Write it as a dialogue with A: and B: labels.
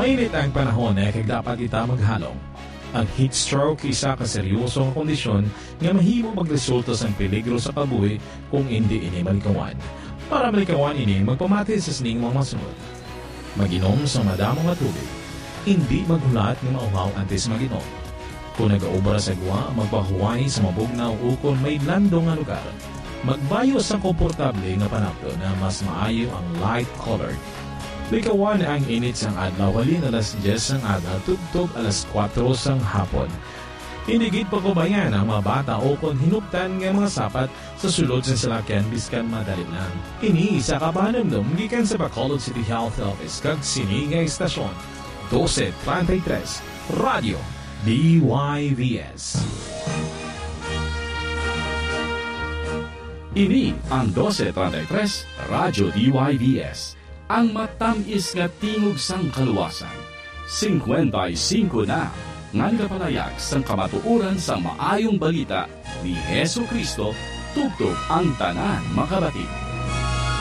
A: Mainit ang panahon na dapat ita maghalong. Ang heat stroke isa ka seryosong kondisyon nga mahimo magresulta sa peligro sa kabuhi kung hindi ini malikawan. Para malikawan ini, magpamati sa sining mga masunod. Mag-inom sa madamong nga tubig. Hindi maghulat ng mauhaw antes mag-inom. Kung nag-aubra sa gwa, magpahuway sa mabugnaw o kung may landong nga lugar. Magbayo sa komportable nga panapto na mas maayo ang light-colored. Likawan ang init sang adlaw halin alas 10 sang adlaw tugtog alas 4 sang hapon. Hinigit pa kubayan ang mga bata o kung hinuptan ng mga sapat sa sulod sa salakyan biskan madali lang. Ini isa ka panamdom gikan sa Bacolod City Health Office kag sini nga istasyon. 1233 Radio DYVS.
B: Ini ang 1233 Radyo DYVS. Ang matamis nga tingog sang kaluwasan. 55 na ngan kapalayag sang kamatuoran sa maayong balita ni Hesu Kristo tugtog ang tanan makabati.